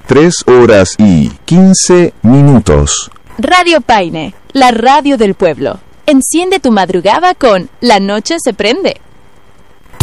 3:15. Radio Paine, la radio del pueblo. Enciende tu madrugada con La Noche se prende.